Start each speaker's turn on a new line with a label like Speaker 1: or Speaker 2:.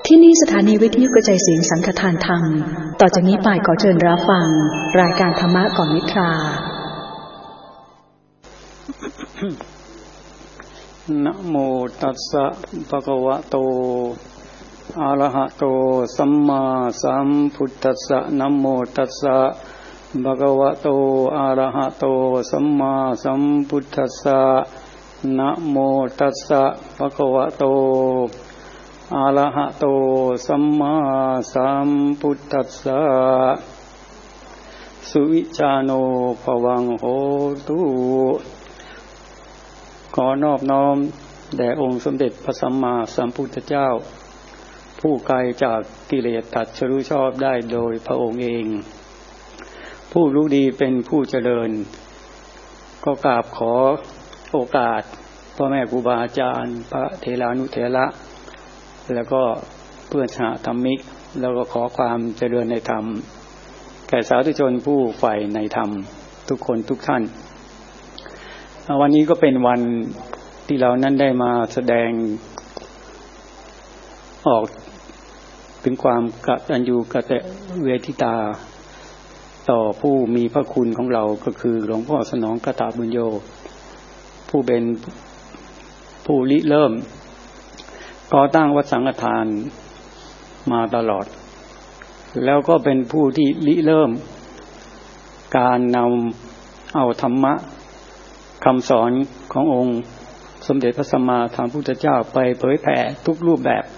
Speaker 1: ที่นี่สถานีวิทยุกระจายเสียงสังฆทานธรรมต่อจากนี้ไปขอเชิญรับฟังรายการธรรมะก่อนนิทรา
Speaker 2: นะโมตัสสะภะคะวะโตอะระหะโตสัมมาสัมพุทธัสสะนะโมตัสสะภะคะวะโตอะระหะโตสัมมาสัมพุทธัสสะนะโมตัสสะภะคะวะโตอะระหะโตสัมมาสัมพุทธัสสะสุวิชาโนภวังโหตุขอนอบน้อมแด่องค์สมเด็จพระสัมมาสัมพุทธเจ้าผู้ไกลจากกิเลสตรัสรู้ชอบได้โดยพระองค์เองผู้รู้ดีเป็นผู้เจริญก็กราบขอโอกาสพ่อแม่ครูบาอาจารย์พระเถรานุเถระแล้วก็เพื่อนสหธรรมิกแล้วก็ขอความเจริญในธรรมแก่สาธุชนผู้ใฝ่ในธรรมทุกคนทุกท่านวันนี้ก็เป็นวันที่เรานั้นได้มาแสดงออกถึงความกตัญญูกตเวทิตาต่อผู้มีพระคุณของเราก็คือหลวงพ่อสนองกตบุญโญผู้เป็นผู้ริเริ่มก่อตั้งวัดสังฆทานมาตลอดแล้วก็เป็นผู้ที่ริเริ่มการนำเอาธรรมะคำสอนขององค์สมเด็จพระสัมมาสัมพุทธเจ้าไปเผยแผ่ทุกรูปแบบ